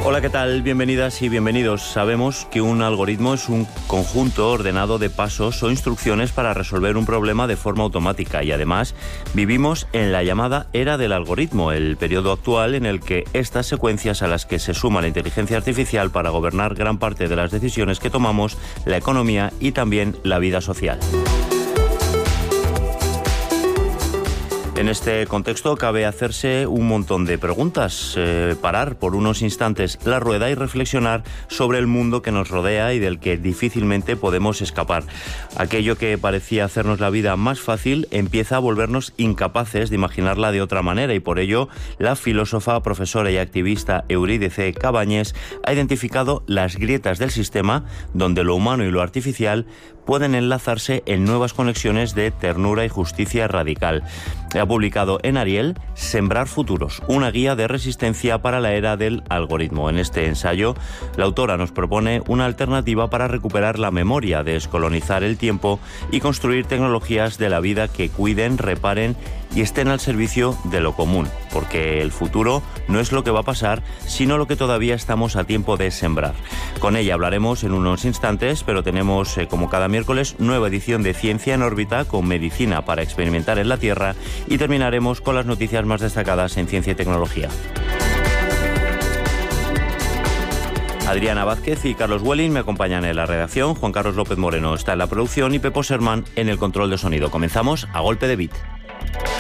Hola, ¿qué tal? Bienvenidas y bienvenidos. Sabemos que un algoritmo es un conjunto ordenado de pasos o instrucciones para resolver un problema de forma automática y además vivimos en la llamada era del algoritmo, el periodo actual en el que estas secuencias a las que se suma la inteligencia artificial para gobernar gran parte de las decisiones que tomamos, la economía y también la vida social. En este contexto cabe hacerse un montón de preguntas, parar por unos instantes la rueda y reflexionar sobre el mundo que nos rodea y del que difícilmente podemos escapar. Aquello que parecía hacernos la vida más fácil empieza a volvernos incapaces de imaginarla de otra manera y por ello la filósofa, profesora y activista Eurídice Cabáñez ha identificado las grietas del sistema donde lo humano y lo artificial pueden enlazarse en nuevas conexiones de ternura y justicia radical. Ha publicado en Ariel Sembrar Futuros, una guía de resistencia para la era del algoritmo. En este ensayo, la autora nos propone una alternativa para recuperar la memoria, descolonizar el tiempo y construir tecnologías de la vida que cuiden, reparen y estén al servicio de lo común, porque el futuro no es lo que va a pasar, sino lo que todavía estamos a tiempo de sembrar. Con ella hablaremos en unos instantes, pero tenemos, como cada miércoles, nueva edición de Ciencia en órbita con medicina para experimentar en la Tierra y terminaremos con las noticias más destacadas en ciencia y tecnología. Adriana Vázquez y Carlos Welling me acompañan en la redacción, Juan Carlos López Moreno está en la producción y Pepo Sermán en el control de sonido. Comenzamos a golpe de beat.